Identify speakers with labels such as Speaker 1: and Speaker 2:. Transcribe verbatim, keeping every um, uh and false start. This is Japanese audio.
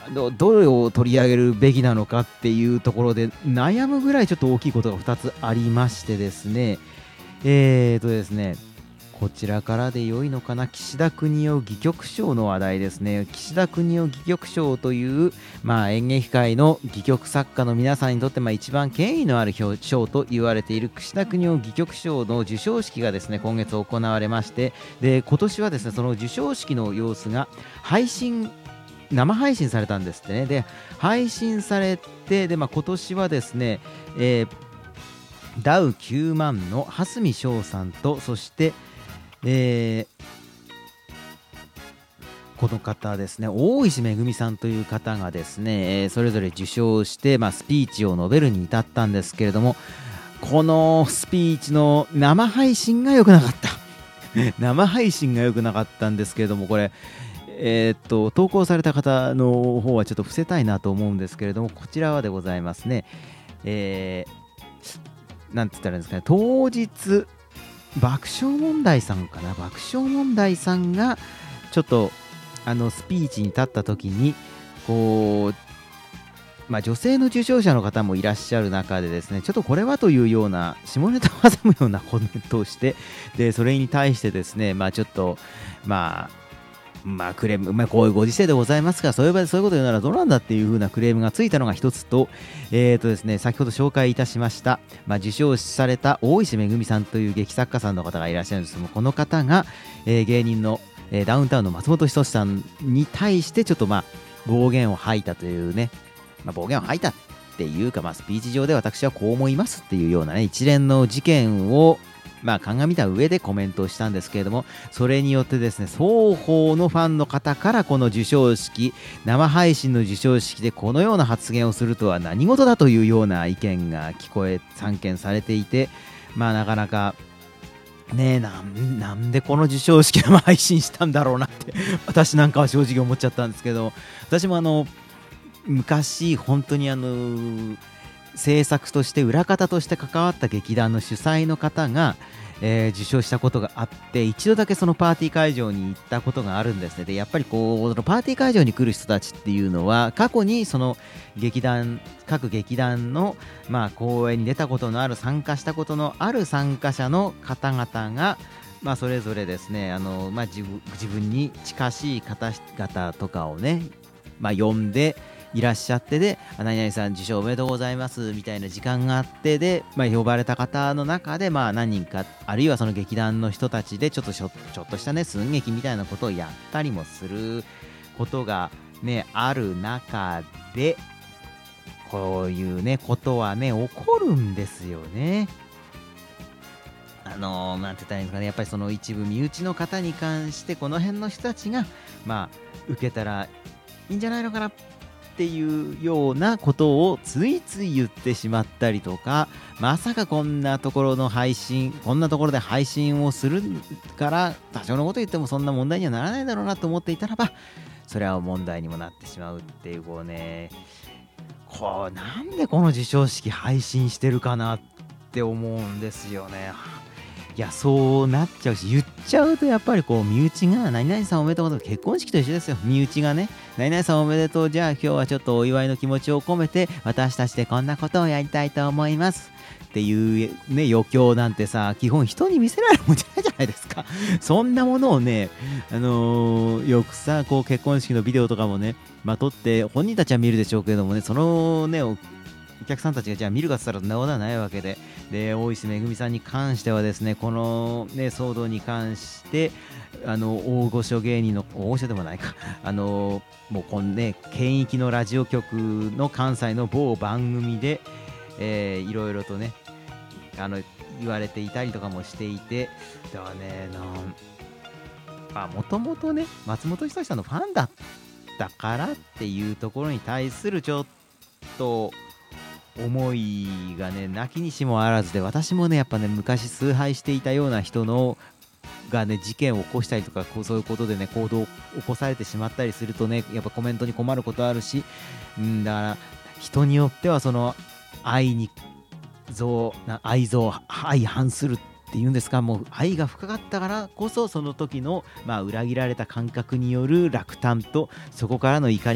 Speaker 1: どどれを取り上げるべきなのかっていうところで悩むぐらいちょっと大きいことがふたつありましてですね、えーとですね、こちらからで良いのかな。岸田国夫戯曲賞の話題ですね。岸田国夫戯曲賞という、まあ、演劇界の戯曲作家の皆さんにとって、まあ、一番権威のある賞と言われている岸田国夫戯曲賞の授賞式がですね、今月行われまして、で今年はですね、その授賞式の様子が配信生配信されたんですってね。で配信されて、で、まあ、今年はですね、えーダウきゅうまんの蓮見翔さんと、そしてえーこの方ですね、大石めぐみさんという方がですね、えーそれぞれ受賞して、まあ、スピーチを述べるに至ったんですけれども、このスピーチの生配信が良くなかった生配信が良くなかったんですけれども、これえーっと投稿された方の方はちょっと伏せたいなと思うんですけれども、こちらはでございますね。えー、なんて言ったらいいんですかね、当日爆笑問題さんかな、爆笑問題さんがちょっとあのスピーチに立った時に、こう、まあ、女性の受賞者の方もいらっしゃる中でですね、ちょっとこれはというような下ネタを挟むようなコメントをして、でそれに対してですね、まあちょっとまあまあクレーム、まあ、こういうご時世でございますから、そういう場でそういうこと言うならどうなんだっていう風なクレームがついたのが一つと、えーとですね、先ほど紹介いたしました、まあ、受賞された大石めぐみさんという劇作家さんの方がいらっしゃるんですけども、この方が、えー芸人の、えーダウンタウンの松本人志さんに対してちょっとまあ暴言を吐いたというね、まあ、暴言を吐いたっていうか、まあ、スピーチ上で私はこう思いますっていうようなね、一連の事件をまあ鑑みた上でコメントをしたんですけれども、それによってですね、双方のファンの方からこの授賞式、生配信の授賞式でこのような発言をするとは何事だというような意見が聞こえ散見されていて、まあなかなかねえ、なんなんでこの授賞式生配信したんだろうなって私なんかは正直思っちゃったんですけど、私もあの昔本当にあの制作として裏方として関わった劇団の主催の方が、えー受賞したことがあって、一度だけそのパーティー会場に行ったことがあるんですね。でやっぱりこうそのパーティー会場に来る人たちっていうのは過去にその劇団各劇団の、まあ、公演に出たことのある、参加したことのある参加者の方々が、まあ、それぞれですね、あの、まあ、自分自分に近しい方々とかをね、まあ、呼んでいらっしゃって、であ何々さん受賞おめでとうございますみたいな時間があって、で、まあ、呼ばれた方の中で、まあ、何人かあるいはその劇団の人たちでちょっとしょちょっとしたね寸劇みたいなことをやったりもすることがねある中で、こういうねことはね起こるんですよね。あのー、なんて言ったらいいんですかね、やっぱりその一部身内の方に関してこの辺の人たちがまあ受けたらいいんじゃないのかなっていうようなことをついつい言ってしまったりとか、まさかこんなところの配信こんなところで配信をするから多少のこと言ってもそんな問題にはならないだろうなと思っていたらば、それは問題にもなってしまうっていう、こうね、こうなんでこの授賞式配信してるかなって思うんですよね。いやそうなっちゃうし、言っちゃうとやっぱりこう身内が何々さんおめでとうございます、結婚式と一緒ですよ。身内がね何々さんおめでとう、じゃあ今日はちょっとお祝いの気持ちを込めて私たちでこんなことをやりたいと思いますっていうね余興なんてさ、基本人に見せられるもんじゃないじゃないですかそんなものをね、あのーよくさこう結婚式のビデオとかもねまあ撮って本人たちは見るでしょうけどもね、そのねお客さんたちがじゃあ見るかっつったらそんなことはないわけで、で大石めぐみさんに関してはですね、この、ね、騒動に関してあの大御所芸人の大御所でもないかあのもうこんね県域のラジオ局の関西の某番組で、えーいろいろとねあの言われていたりとかもしていて、だからねなんもともとね松本人志さんのファンだったからっていうところに対するちょっと思いがねなきにしもあらずで、私もねやっぱね昔崇拝していたような人のがね事件を起こしたりとかこうそういうことでね行動を起こされてしまったりするとね、やっぱコメントに困ることあるし、んだから人によってはその愛に像な愛像相反するっていうんですか、もう愛が深かったからこそその時の、まあ、裏切られた感覚による落胆とそこからの怒り